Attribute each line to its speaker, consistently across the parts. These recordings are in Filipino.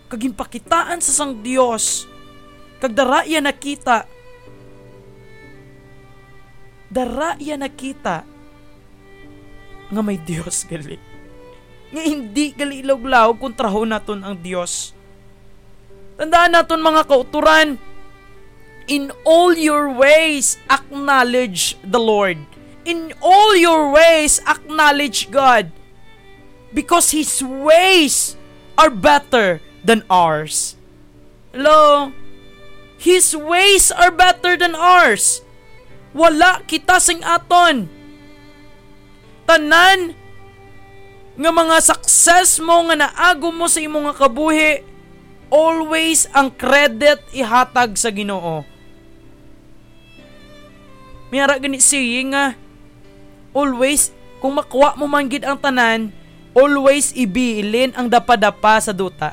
Speaker 1: kagimpakitaan sa sang Dios, kag daraya nakita nga may Dios gali. Nga hindi gali ilawlaw kung trahon naton ang Dios. Tandaan naton mga kauturan, in all your ways acknowledge the Lord. In all your ways acknowledge God, because His ways are better than ours. Hello? His ways are better than ours. Wala kita sing aton. Tanan nga mga success mo nga naago mo sa imong nga kabuhi, always ang credit ihatag sa Ginoo. Mayara gani saying nga, always kung makuha mo man gid ang tanan, always ibilin ang dapadapa sa duta.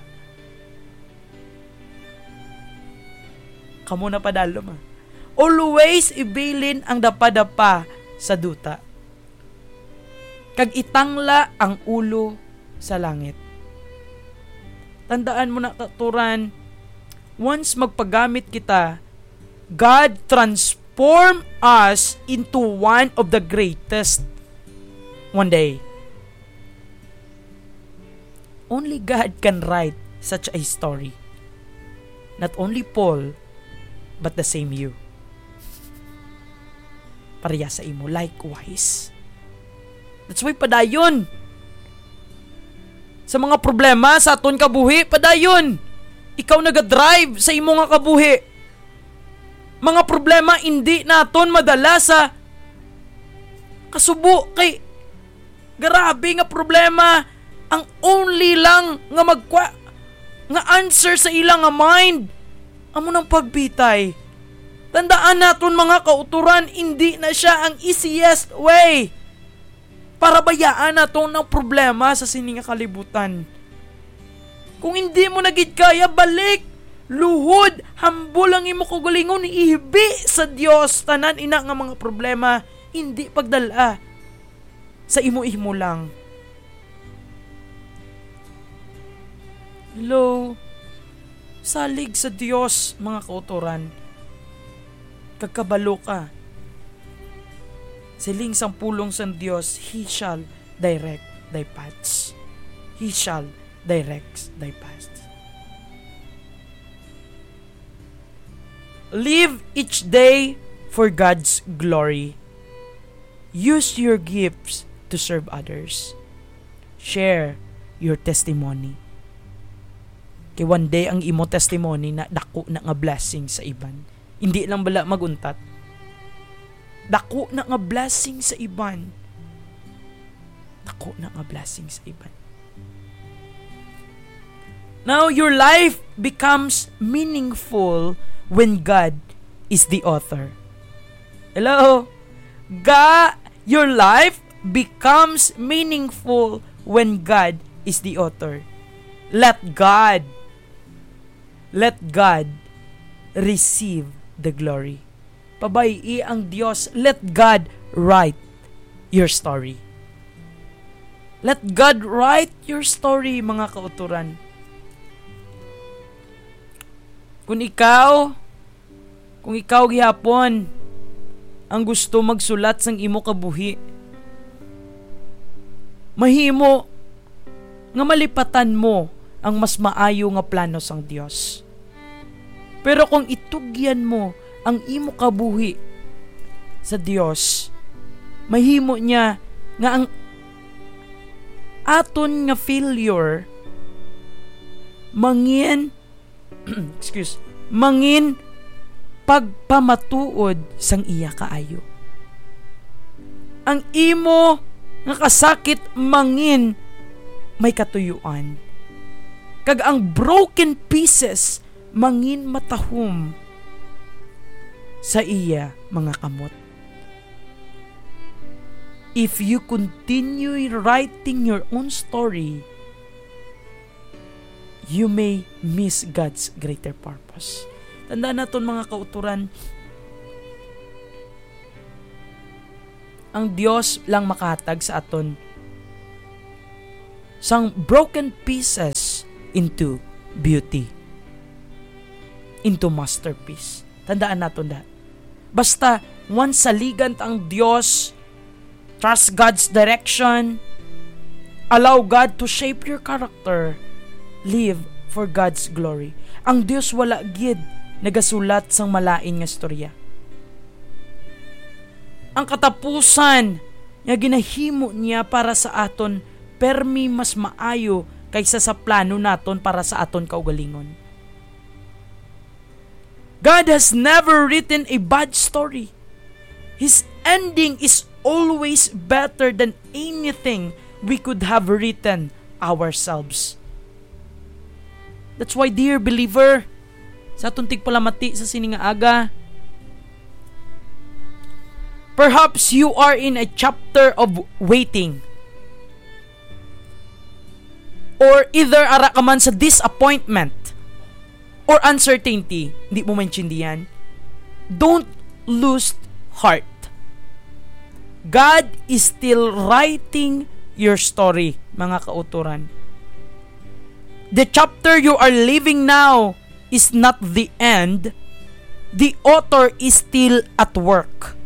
Speaker 1: Kamo na padalom ah. Always ibilin ang dapadapa sa duta. Kag itangla ang ulo sa langit. Tandaan mo na katuran, once magpagamit kita, God transform us into one of the greatest one day. Only God can write such a story. Not only Paul, but the same you. Pareha sa imo, likewise. That's why padayon. Sa mga problema sa aton kabuhi, padayon. Ikaw nagadrive sa imo nga kabuhi. Mga problema hindi naton madala sa kasubo kay grabe nga problema. Ang only lang nga nga answer sa ilang nga mind, amo nang pagbitay. Tandaan naton mga kauturan, hindi na siya ang easiest way para bayaan naton ng problema sa sininga kalibutan. Kung hindi mo nagid kaya, balik, luhod, hambol ang imo kagalingon, ihibi sa Dios tanan ina nga mga problema, hindi pagdala sa imo-imo lang. Hello, salig sa Dios mga kauturan. Kagkabalo ka. Siling sang pulong sa Dios, He shall direct thy paths. He shall direct thy paths. Live each day for God's glory. Use your gifts to serve others. Share your testimony. Kay one day ang imo testimony na dako na nga blessing sa iban. Hindi lang bala maguntat. Dako na nga blessing sa iban. Dako na nga blessing sa iban. Now your life becomes meaningful when God is the author. Hello? Your life becomes meaningful when God is the author. Let God receive the glory. Pabayi ang Diyos. Let God write your story. Let God write your story, mga kauturan. Kung ikaw gihapon ang gusto magsulat sang imo kabuhi, mahimo nga malipatan mo ang mas maayo nga plano sang Dios. Pero kung itugyan mo ang imo kabuhi sa Dios, mahimo niya nga ang aton nga failure mangin pagpamatuod sang iya kaayo. Ang imo nga kasakit mangin may katuyuan. Kag ang broken pieces mangin matahom sa iya mga kamot. If you continue writing your own story, you may miss God's greater purpose. Tandaan naton mga kauturan, ang Dios lang makahatag sa aton sang broken pieces into beauty into masterpiece. Tandaan natin that. Basta, once saligant ang Diyos, trust God's direction, allow God to shape your character, live for God's glory. Ang Diyos wala gid nagasulat sang malain nga storya. Ang katapusan nga ginahimo niya para sa aton permi mas maayo kaysa sa plano naton para sa aton kaugalingon. God has never written a bad story. His ending is always better than anything we could have written ourselves. That's why, dear believer, sa atong tigpalamati sa sininga aga, perhaps you are in a chapter of waiting. Or either ara ka man sa disappointment or uncertainty. Hindi mo maintindihan. Don't lose heart. God is still writing your story, mga kauturan. The chapter you are living now is not the end. The author is still at work.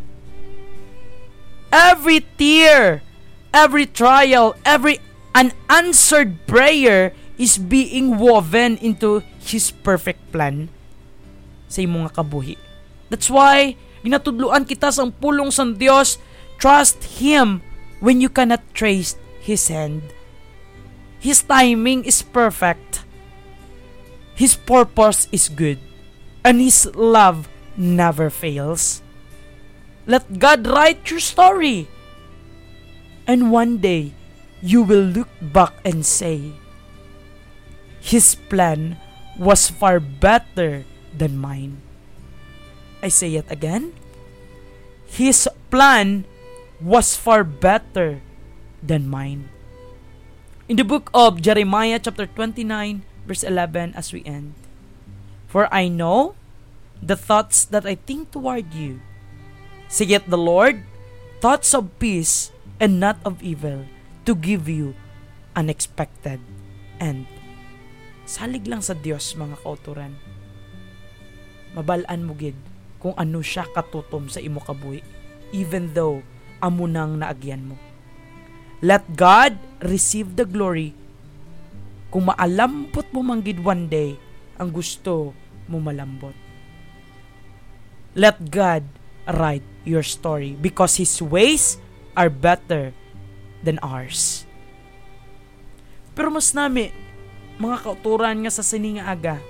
Speaker 1: Every tear, every trial, every unanswered prayer is being woven into His perfect plan sa imong kabuhi. That's why, ginatudluan kita sa pulong sa Dios, trust Him when you cannot trace His hand. His timing is perfect. His purpose is good. And His love never fails. Let God write your story. And one day, you will look back and say, His plan was far better than mine. I say it again. His plan was far better than mine. In the book of Jeremiah chapter 29 verse 11 as we end. For I know the thoughts that I think toward you, saith the Lord, thoughts of peace and not of evil, to give you an expected end. Salig lang sa Diyos, mga kauturan. Mabalaan mo gid kung ano siya katutom sa imo kabuhi, even though amo nang naagyan mo. Let God receive the glory kung maalampot mo manggid one day ang gusto mo malambot. Let God write your story because His ways are better than ours. Pero mas nami, mga kauturan nga sa sininga aga,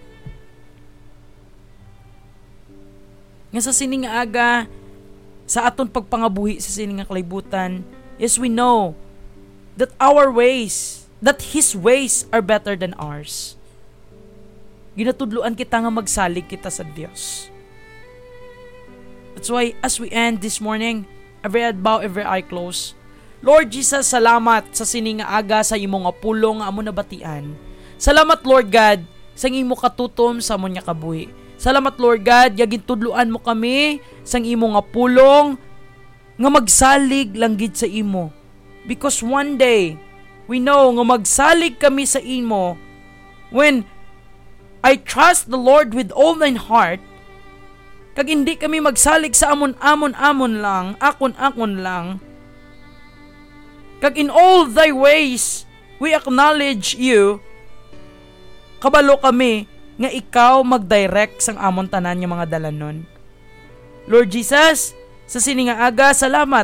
Speaker 1: nga sa sininga aga, sa aton pagpangabuhi sa sininga kalibutan, yes, we know that our ways, that His ways are better than ours. Ginatudluan kita nga magsalig kita sa Dios. That's why, as we end this morning, every head bow, every eye close. Lord Jesus, salamat sa sininga aga sa imong apulong amo nabatian. Salamat, Lord God, sa imo katutom sa amon nga kabuhi. Salamat, Lord God, yagin tudluan mo kami sa imong apulong nga magsalig lang gid sa imo. Because one day, we know nga magsalig kami sa imo when I trust the Lord with all thine heart. Kag hindi kami magsalig sa amon-amon lang, akon-akon lang. Kag in all thy ways, we acknowledge you. Kabalo kami nga ikaw mag-direct sang amon tanan nga mga dalanon. Lord Jesus, sa sininga aga, salamat.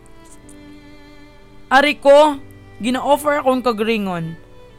Speaker 1: Ari ko, gina-offer akong kagringon.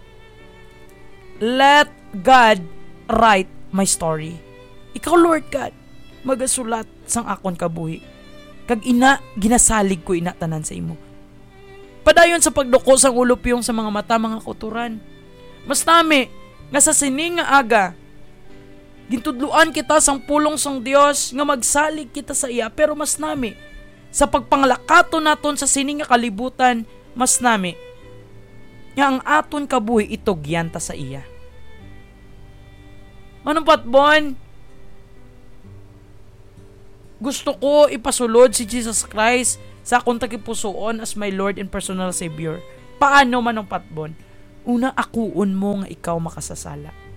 Speaker 1: Let God write my story. Ikaw, Lord God, magasulat sang akon kabuhi. Kag ginasalig ko tanan sa imo. Padayon sa pagduko sang ulupyong sa mga mata, mga kauturan. Mas nami, nga sa sininga aga, gintudluan kita sang pulong sang Dios nga magsalig kita sa iya, pero mas nami, sa pagpanglakato naton sa sininga kalibutan, mas nami, nga ang aton kabuhi itugyan ta sa iya. Manumpat bon, gusto ko ipasulod si Jesus Christ sa akong tagipusoon as my Lord and personal Savior. Paano manumpat bon? Una, akuon mo nga ikaw makasasala.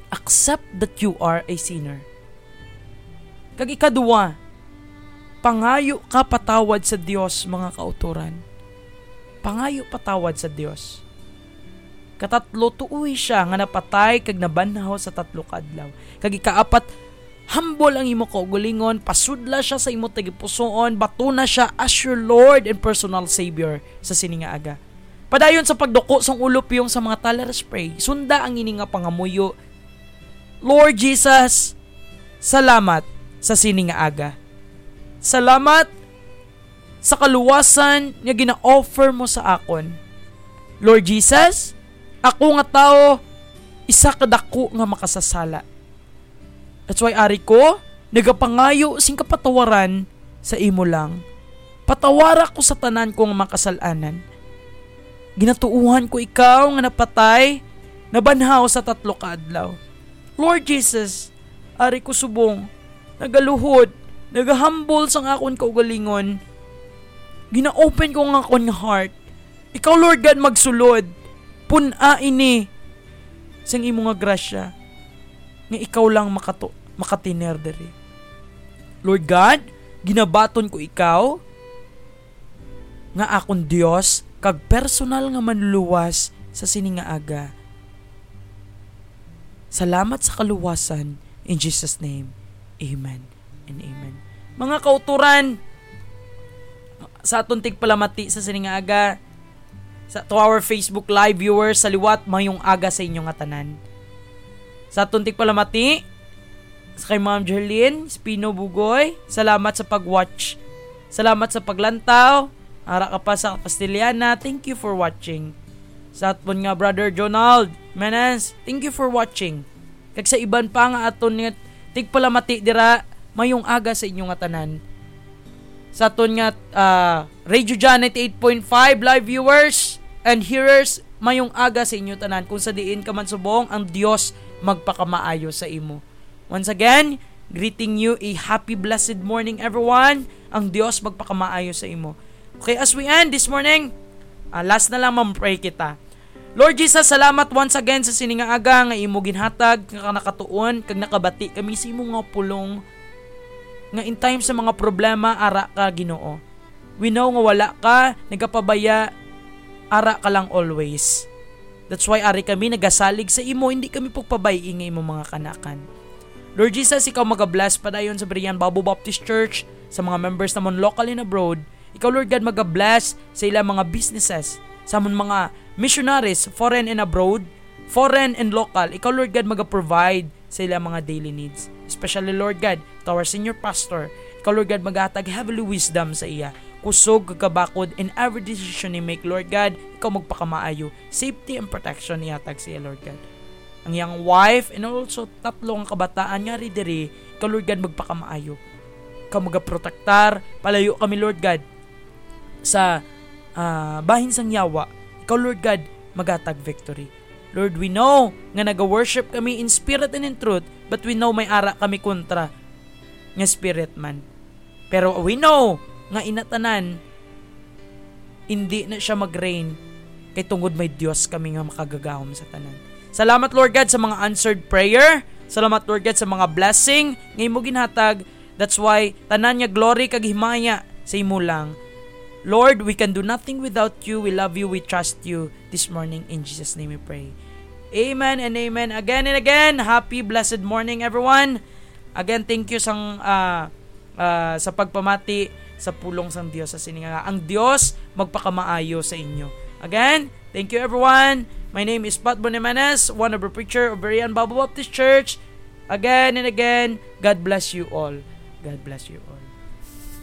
Speaker 1: accept that you are a sinner. Kag ikaduwa, pangayo ka patawad sa Dios, mga kauturan. Pangayo patawad sa Dios. Katatlo, tuuy siya nga napatay kag nabanhaw sa 3 ka adlaw. Kag ikaapat, humble ang imo kaugalingon, pasudla siya sa imo tagipusoon, batuna siya as your Lord and personal Savior sa sininga aga. Padayon sa pagduko sang ulo piyong sa mga taler spray, sunda ang ini nga pangamuyo. Lord Jesus, salamat sa sininga aga. Salamat sa kaluwasan nga gina-offer mo sa akon. Lord Jesus, ako nga tao, isa kadako nga makasasala. That's why ari ko, nagapangayo sing kapatawaran sa imo lang. Patawara ko sa tanan kong makasalanan. Ginatuuhan ko ikaw nga napatay, nabanhaw sa 3 ka adlaw. Lord Jesus, ari ko subong, nagaluhod, nagahumble sang akon kaugalingon. Gina-open ko nga akon nga heart. Ikaw, Lord God, magsulod. Puna ini sang imo nga grasya nga ikaw lang makatiner diri. Lord God, ginabaton ko ikaw nga akon Dios kag personal nga manluwas sa sininga aga. Salamat sa kaluwasan. In Jesus' name, amen and amen. Mga kauturan, sa atong tigpalamati sa sininga aga, to our Facebook live viewers, sa liwat, mayong aga sa inyong atanan. Sa atong tigpalamati, sa kay Ma'am Jerlyn Spino Bugoy, salamat sa pag-watch. Salamat sa paglantaw. Ara ka pa sa Castellana, thank you for watching. Sa aton nga Brother Jonald Menes, thank you for watching. Kag sa iban pa nga aton nga tigpalamati dira, mayong aga sa inyong atanan. Sa aton nga Radio Janet 8.5 live viewers and hearers, mayong aga sa inyo tanan. Kung sa diin ka man subong, ang Dios magpakamaayo sa imo. Once again, greeting you a happy blessed morning everyone. Ang Dios magpakamaayo sa imo. Okay, as we end this morning, last na lang pray kita. Lord Jesus, salamat once again sa sininga aga nga imo ginhatag, nga nakatuon, kag nakabati kami sa imo nga pulong, nga in time sa mga problema, ara ka Ginoo. We know nga wala ka, nagapabaya, ara ka lang always. That's why ari kami nagasalig sa imo, hindi kami pagpabayi nga imo mga kanakan. Lord Jesus, ikaw magabless padayon sa Brian Babo Baptist Church, sa mga members namon local and abroad. Ikaw, Lord God, magabless sa ilang mga businesses, sa mga missionaries, foreign and abroad, foreign and local. Ikaw, Lord God, mag-provide sa ilang mga daily needs. Especially, Lord God, to our senior pastor. Ikaw, Lord God, mag-atag heavily wisdom sa iya. Kusog, kagabakod, in every decision ni make, Lord God, ikaw magpakamaayo. Safety and protection ihatag sa iya, Lord God. Ang iyang wife and also 3 kabataan nga ridiri, ikaw, Lord God, magpakamaayo. Ikaw magaprotektar, palayo kami, Lord God, sa bahin sang yawa. Ikaw, Lord God, magatag victory. Lord, we know nga naga-worship kami in spirit and in truth, but we know may ara kami kontra nga spirit man. Pero we know nga inatanan, hindi na siya mag-reign kay tungod may Diyos kami nga makagagahom sa tanan. Salamat, Lord God, sa mga answered prayer. Salamat, Lord God, sa mga blessing nga imo ginhatag. That's why tanan niya glory kag himaya sa imo lang. Lord, we can do nothing without you. We love you. We trust you this morning. In Jesus' name we pray. Amen and amen. Again and again, happy blessed morning everyone. Again, thank you sa pagpamati sa pulong sang Dios sa sininga. Ang Dios magpakamaayo sa inyo. Again, thank you everyone. My name is Pat Bonemanes, one of the preacher of Berean Bible Baptist Church. Again and again, God bless you all. God bless you all.